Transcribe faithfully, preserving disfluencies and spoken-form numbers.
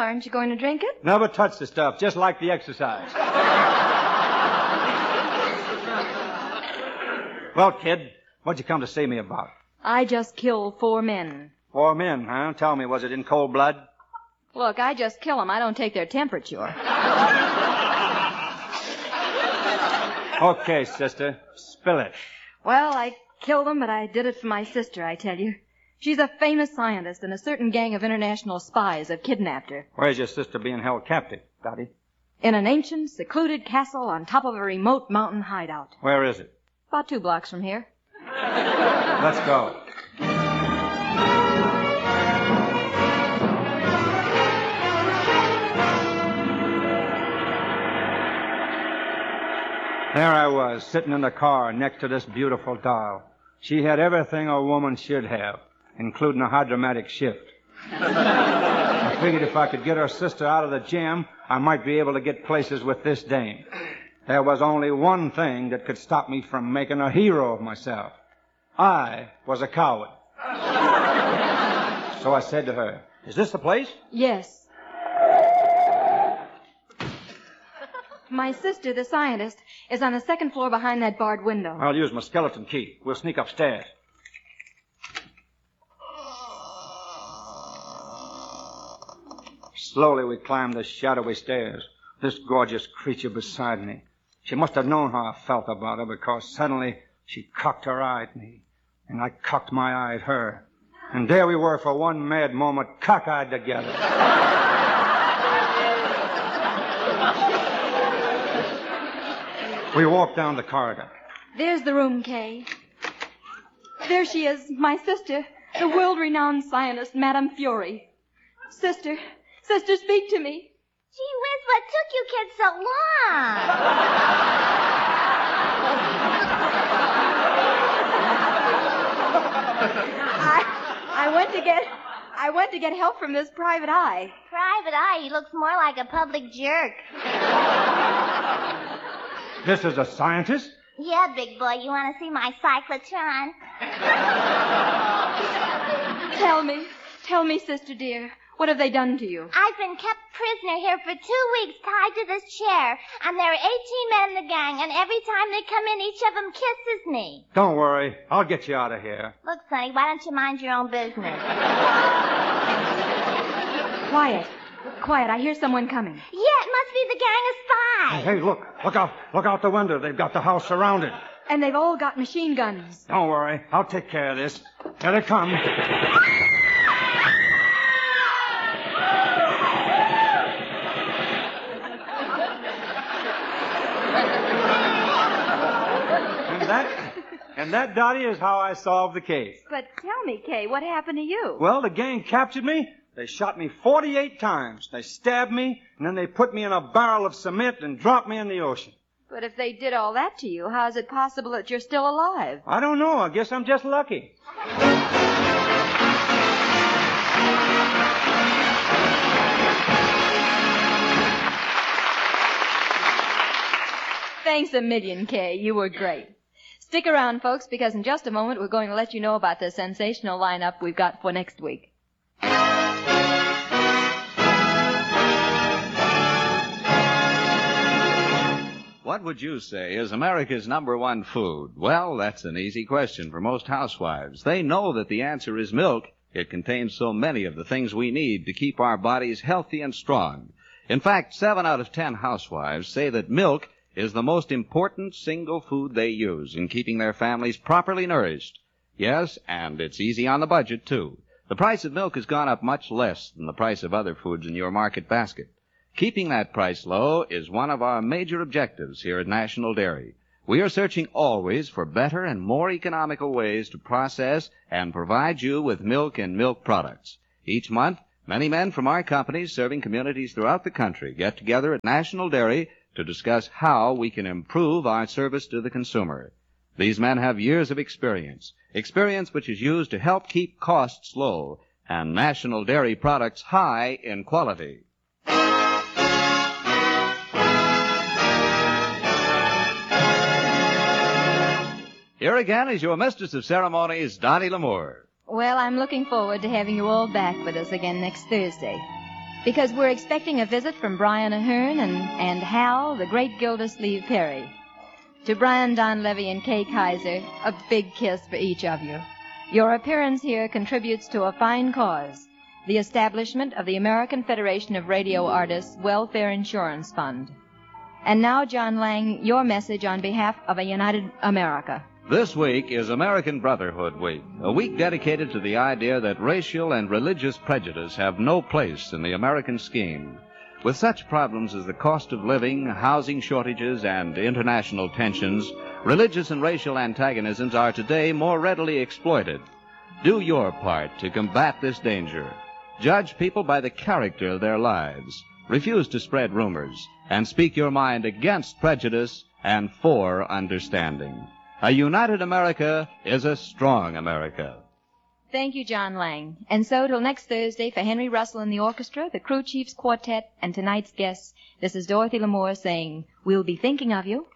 aren't you going to drink it? Never touch the stuff, just like the exercise. Well, kid, what'd you come to see me about? I just killed four men. Four men, huh? Tell me, was it in cold blood? Look, I just kill them. I don't take their temperature. Okay, sister. Spill it. Well, I killed them, but I did it for my sister, I tell you. She's a famous scientist, and a certain gang of international spies have kidnapped her. Where's your sister being held captive, Dottie? In an ancient, secluded castle on top of a remote mountain hideout. Where is it? About two blocks from here. Let's go. There I was, sitting in the car next to this beautiful doll. She had everything a woman should have, including a hydromatic shift. I figured if I could get her sister out of the jam, I might be able to get places with this dame. There was only one thing that could stop me from making a hero of myself. I was a coward. So I said to her, "Is this the place?" Yes. My sister, the scientist, is on the second floor behind that barred window. I'll use my skeleton key. We'll sneak upstairs. Slowly we climbed the shadowy stairs, this gorgeous creature beside me. She must have known how I felt about her, because suddenly she cocked her eye at me, and I cocked my eye at her. And there we were for one mad moment, cockeyed together. We walked down the corridor. There's the room, Kay. There she is, my sister, the world-renowned scientist, Madame Fury. Sister, sister, speak to me. Gee whiz, what took you kids so long? I, I went to get, I went to get help from this private eye. Private eye, he looks more like a public jerk. This is a scientist? Yeah, big boy, you want to see my cyclotron? Tell me, tell me, sister dear, what have they done to you? I've been kept prisoner here for two weeks tied to this chair, and there are eighteen men in the gang, and every time they come in, each of them kisses me. Don't worry, I'll get you out of here. Look, Sonny, why don't you mind your own business? Quiet, quiet, I hear someone coming. Yeah, it must be the gang of spies. Hey, hey, look, look out, look out the window. They've got the house surrounded. And they've all got machine guns. Don't worry, I'll take care of this. Here they come. And that, and that, Dottie, is how I solved the case. But tell me, Kay, what happened to you? Well, the gang captured me. They shot me forty-eight times. They stabbed me, and then they put me in a barrel of cement and dropped me in the ocean. But if they did all that to you, how is it possible that you're still alive? I don't know. I guess I'm just lucky. Thanks a million, Kay. You were great. Stick around, folks, because in just a moment we're going to let you know about the sensational lineup we've got for next week. What would you say is America's number one food? Well, that's an easy question for most housewives. They know that the answer is milk. It contains so many of the things we need to keep our bodies healthy and strong. In fact, seven out of ten housewives say that milk is the most important single food they use in keeping their families properly nourished. Yes, and it's easy on the budget, too. The price of milk has gone up much less than the price of other foods in your market basket. Keeping that price low is one of our major objectives here at National Dairy. We are searching always for better and more economical ways to process and provide you with milk and milk products. Each month, many men from our companies serving communities throughout the country get together at National Dairy to discuss how we can improve our service to the consumer. These men have years of experience, experience which is used to help keep costs low and National Dairy products high in quality. Here again is your mistress of ceremonies, Dottie L'Amour. Well, I'm looking forward to having you all back with us again next Thursday. because we're expecting a visit from Brian Ahern and, and Hal, the great Gildersleeve Perry. To Brian Donlevy and Kay Kaiser, a big kiss for each of you. Your appearance here contributes to a fine cause, the establishment of the American Federation of Radio Artists Welfare Insurance Fund. And now, John Lang, your message on behalf of a united America. This week is American Brotherhood Week, a week dedicated to the idea that racial and religious prejudice have no place in the American scheme. With such problems as the cost of living, housing shortages, and international tensions, religious and racial antagonisms are today more readily exploited. Do your part to combat this danger. Judge people by the character of their lives. Refuse to spread rumors, and speak your mind against prejudice and for understanding. A united America is a strong America. Thank you, John Lang. And so, till next Thursday, for Henry Russell and the orchestra, the Crew Chiefs Quartet, and tonight's guests, this is Dorothy Lamour saying, we'll be thinking of you.